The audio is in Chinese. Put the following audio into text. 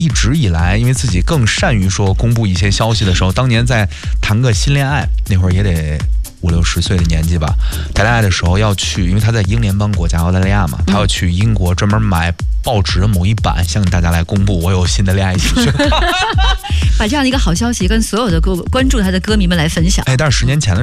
一直以来，因为自己更善于说公布一些消息的时候，当年在谈个新恋爱那会儿也得5、60岁的年纪吧，谈恋爱的时候要去，因为他在英联邦国家澳大利亚嘛，他要去英国专门买报纸的某一版，向大家来公布我有新的恋爱情绪。 把这样的一个好消息跟所有的关注他的歌迷们来分享。 但是10年前的